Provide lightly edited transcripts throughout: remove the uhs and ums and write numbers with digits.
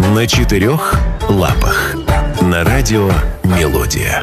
На четырех лапах. На радио «Мелодия».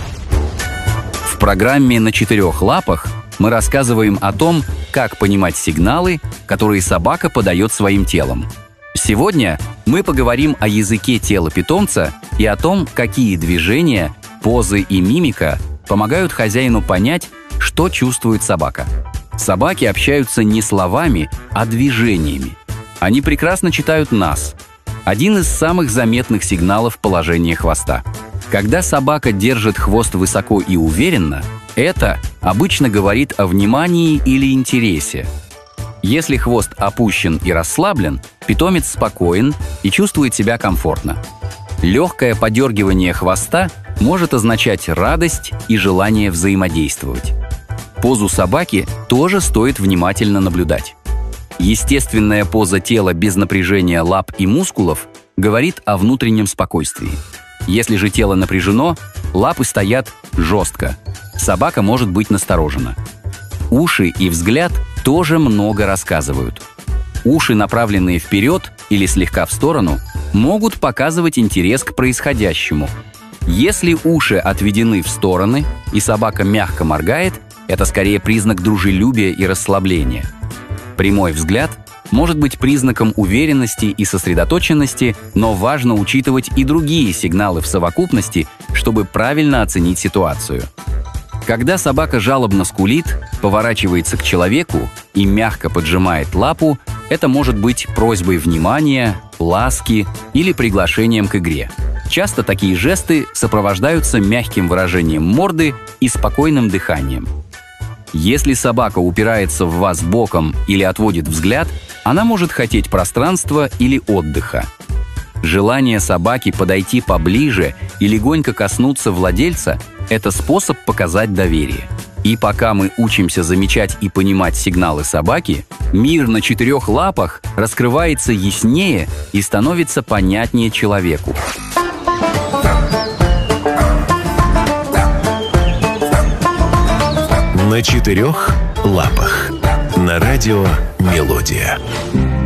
В программе «На четырех лапах» мы рассказываем о том, как понимать сигналы, которые собака подает своим телом. Сегодня мы поговорим о языке тела питомца и о том, какие движения, позы и мимика помогают хозяину понять, что чувствует собака. Собаки общаются не словами, а движениями. Они прекрасно читают нас. Один из самых заметных сигналов — положение хвоста. Когда собака держит хвост высоко и уверенно, это обычно говорит о внимании или интересе. Если хвост опущен и расслаблен, питомец спокоен и чувствует себя комфортно. Легкое подергивание хвоста может означать радость и желание взаимодействовать. Позу собаки тоже стоит внимательно наблюдать. Естественная поза тела без напряжения лап и мускулов говорит о внутреннем спокойствии. Если же тело напряжено, лапы стоят жестко. Собака может быть насторожена. Уши и взгляд тоже много рассказывают. Уши, направленные вперед или слегка в сторону, могут показывать интерес к происходящему. Если уши отведены в стороны и собака мягко моргает, это скорее признак дружелюбия и расслабления. Прямой взгляд может быть признаком уверенности и сосредоточенности, но важно учитывать и другие сигналы в совокупности, чтобы правильно оценить ситуацию. Когда собака жалобно скулит, поворачивается к человеку и мягко поджимает лапу, это может быть просьбой внимания, ласки или приглашением к игре. Часто такие жесты сопровождаются мягким выражением морды и спокойным дыханием. Если собака упирается в вас боком или отводит взгляд, она может хотеть пространства или отдыха. Желание собаки подойти поближе и легонько коснуться владельца – это способ показать доверие. И пока мы учимся замечать и понимать сигналы собаки, мир на четырех лапах раскрывается яснее и становится понятнее человеку. На четырех лапах. На радио «Мелодия».